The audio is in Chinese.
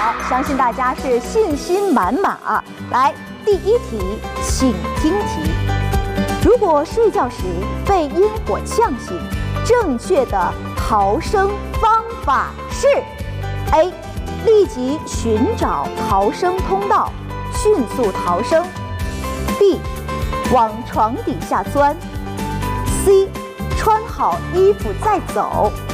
好，相信大家是信心满满啊！来，第一题，请听题：如果睡觉时被阴火呛醒，正确的逃生方法是 ：A. 立即寻找逃生通道，迅速逃生 ；B. 往床底下钻 ；C. 穿好衣服再走